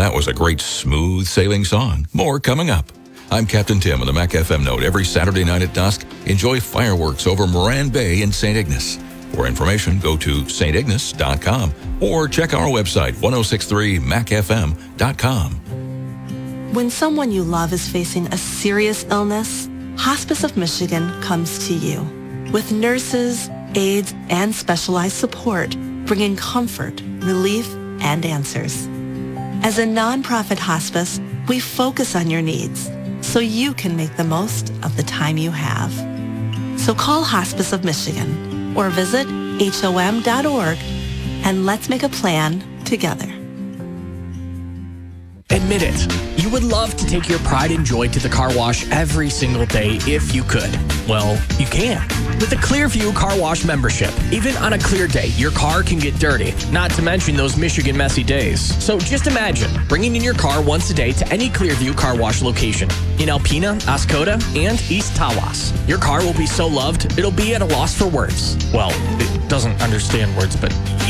that was a great smooth sailing song. More coming up. I'm Captain Tim on the Mac FM Note. Every Saturday night at dusk, enjoy fireworks over Moran Bay in St. Ignace. For information, go to stignace.com or check our website, 1063macfm.com. When someone you love is facing a serious illness, Hospice of Michigan comes to you with nurses, aides, and specialized support, bringing comfort, relief, and answers. As a nonprofit hospice, we focus on your needs so you can make the most of the time you have. So call Hospice of Michigan or visit HOM.org and let's make a plan together. Admit it, you would love to take your pride and joy to the car wash every single day if you could. Well, you can. With a Clearview Car Wash membership, even on a clear day, your car can get dirty, not to mention those Michigan messy days. So just imagine bringing in your car once a day to any Clearview Car Wash location in Alpena, Oscoda, and East Tawas. Your car will be so loved, it'll be at a loss for words. Well, it doesn't understand words, but